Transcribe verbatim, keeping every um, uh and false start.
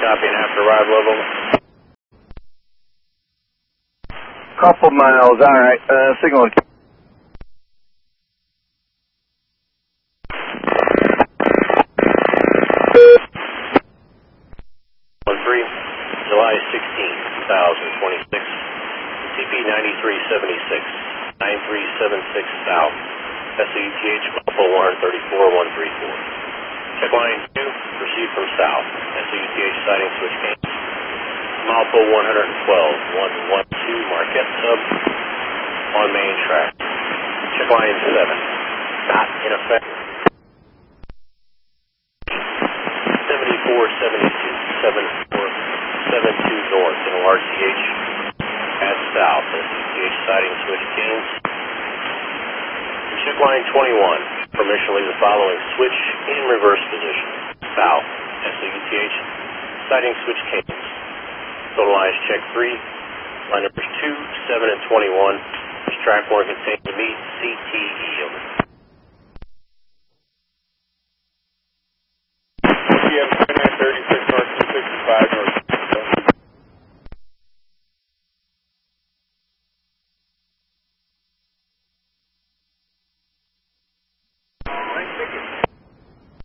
Copy and after arrive level. Couple miles, alright, uh, signal. one three, July sixteenth, two thousand twenty-six, T P ninety-three seventy-six, nine three seven six South, S E T H Golfo one thirty-four one three four. Check line two, proceed from south, S E T H sighting switch gain. Malpo one twelve one one two, Marquette sub, on main track. Check line seven, not in effect. seventy-four seventy-two, seven four seven two north, in R T H at south, S E T H sighting switch gains. Check line twenty-one, permission leave the following switch in reverse position. South, S E T H sighting switch gains. Totalize check three, line numbers two, seven, and twenty-one. This track one contains meet C T E over.